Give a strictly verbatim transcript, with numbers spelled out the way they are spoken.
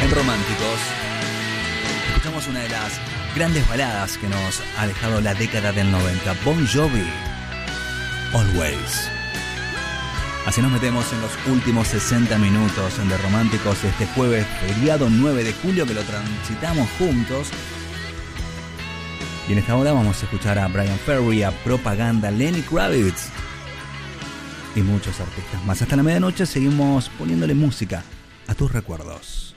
En Románticos escuchamos una de las grandes baladas que nos ha dejado la década del noventa, Bon Jovi, Always. Así nos metemos en los últimos sesenta minutos de Románticos de este jueves feriado nueve de julio, que lo transitamos juntos. Y en esta hora vamos a escuchar a Bryan Ferry, a Propaganda, Lenny Kravitz y muchos artistas más. Hasta la medianoche seguimos poniéndole música a tus recuerdos.